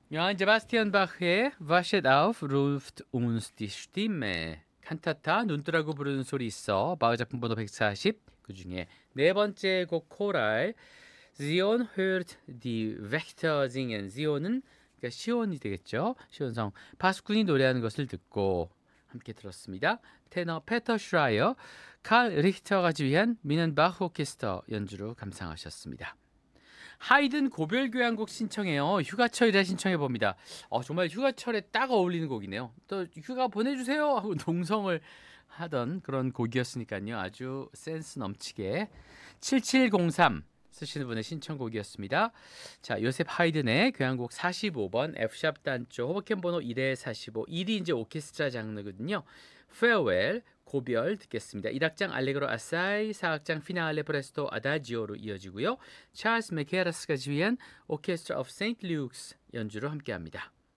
요한 세바스티안 바흐의 Was it auf ruft uns die Stimme. 칸타타 눈뜨라고 부르는 소리 있어. 바흐 작품 번호 140. 그중에 네 번째 곡 코랄 Zion hört die Wächter singen. Zion은 그러니까 시온이 되겠죠. 시온성 파수꾼이 노래하는 것을 듣고 함께 들었습니다. 테너 페터 슈라이어, 칼 리히터가 지휘한 미넨바흐 오케스트라 연주로 감상하셨습니다. 하이든 고별교향곡 신청해요. 휴가철이라 신청해 봅니다. 정말 휴가철에 딱 어울리는 곡이네요. 또 휴가 보내주세요 하고 농성을 하던 그런 곡이었으니까요. 아주 센스 넘치게 7703 쓰시는 분의 신청곡이었습니다. 자, 요셉 하이든의 교향곡 45번 F샵 단조 호버캠 번호 1에 45 1이 이제 오케스트라 장르거든요. Farewell 고별 듣겠습니다. 1악장 알레그로 아사이, 4악장 피나알레 프레스토 아다지오로 이어지고요. 찰스 메케라스가 지휘한 오케스트라 오브 세인트 루크스 연주로 함께합니다.